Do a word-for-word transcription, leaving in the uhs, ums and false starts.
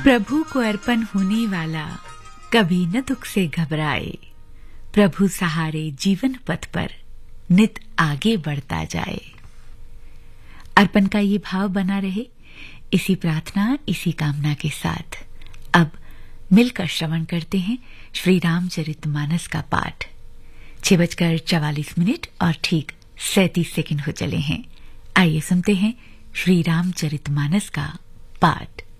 प्रभु को अर्पण होने वाला कभी न दुख से घबराए, प्रभु सहारे जीवन पथ पर नित आगे बढ़ता जाए। अर्पण का ये भाव बना रहे, इसी प्रार्थना इसी कामना के साथ अब मिलकर श्रवण करते हैं श्री रामचरितमानस का पाठ। छह बजकर चवालीस मिनट और ठीक सैंतीस सेकंड हो चले हैं। आइए सुनते हैं श्री रामचरितमानस का पाठ।